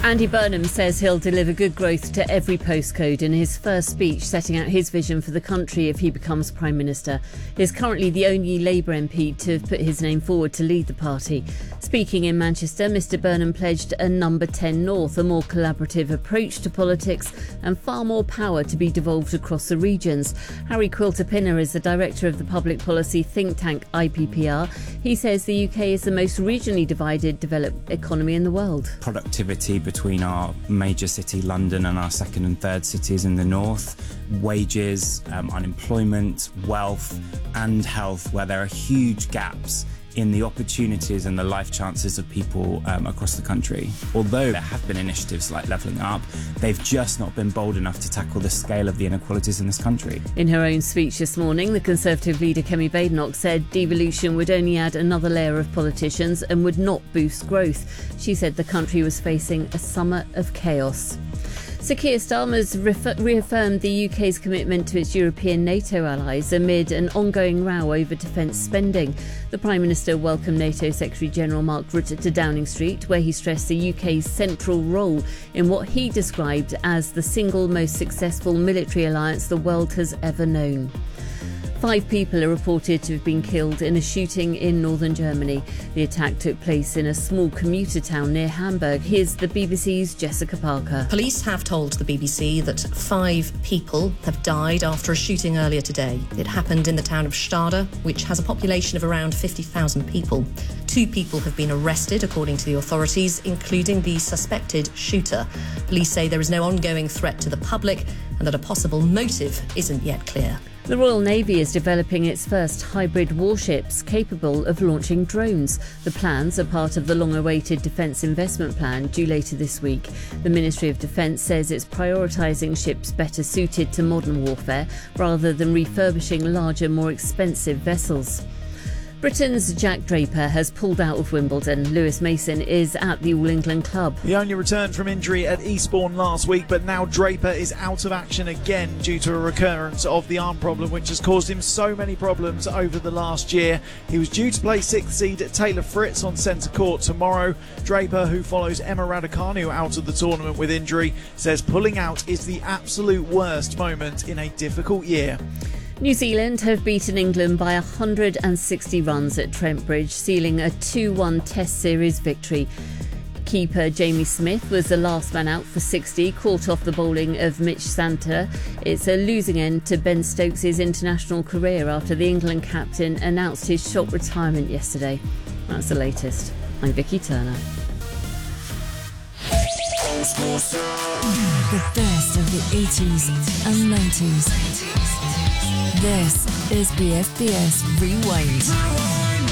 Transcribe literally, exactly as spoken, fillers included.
Andy Burnham says he'll deliver good growth to every postcode in his first speech setting out his vision for the country if he becomes Prime Minister. He's currently the only Labour M P to have put his name forward to lead the party. Speaking in Manchester, Mr Burnham pledged a Number ten North, a more collaborative approach to politics and far more power to be devolved across the regions. Harry Quilter-Pinner is the director of the public policy think tank I P P R. He says the U K is the most regionally divided developed economy in the world. Productivity between our major city, London, and our second and third cities in the north, wages, um, unemployment, wealth and health, where there are huge gaps in the opportunities and the life chances of people um, across the country. Although there have been initiatives like Levelling Up, they've just not been bold enough to tackle the scale of the inequalities in this country. In her own speech this morning, the Conservative leader Kemi Badenoch said devolution would only add another layer of politicians and would not boost growth. She said the country was facing a summer of chaos. Sir Keir Starmer's reaffirmed the U K's commitment to its European NATO allies amid an ongoing row over defence spending. The Prime Minister welcomed NATO Secretary-General Mark Rutte to Downing Street, where he stressed the U K's central role in what he described as the single most successful military alliance the world has ever known. Five people are reported to have been killed in a shooting in northern Germany. The attack took place in a small commuter town near Hamburg. Here's the B B C's Jessica Parker. Police have told the B B C that five people have died after a shooting earlier today. It happened in the town of Stade, which has a population of around fifty thousand people. Two people have been arrested, according to the authorities, including the suspected shooter. Police say there is no ongoing threat to the public and that a possible motive isn't yet clear. The Royal Navy is developing its first hybrid warships capable of launching drones. The plans are part of the long-awaited Defence Investment Plan due later this week. The Ministry of Defence says it's prioritising ships better suited to modern warfare rather than refurbishing larger, more expensive vessels. Britain's Jack Draper has pulled out of Wimbledon. Lewis Mason is at the All England club. He only returned from injury at Eastbourne last week, but now Draper is out of action again due to a recurrence of the arm problem, which has caused him so many problems over the last year. He was due to play sixth seed at Taylor Fritz on centre court tomorrow. Draper, who follows Emma Raducanu out of the tournament with injury, says pulling out is the absolute worst moment in a difficult year. New Zealand have beaten England by one hundred sixty runs at Trent Bridge, sealing a two one Test Series victory. Keeper Jamie Smith was the last man out for sixty, caught off the bowling of Mitch Santner. It's a losing end to Ben Stokes' international career after the England captain announced his short retirement yesterday. That's the latest. I'm Vicky Turner. The best of the eighties and nineties. This is B F B S Rewind.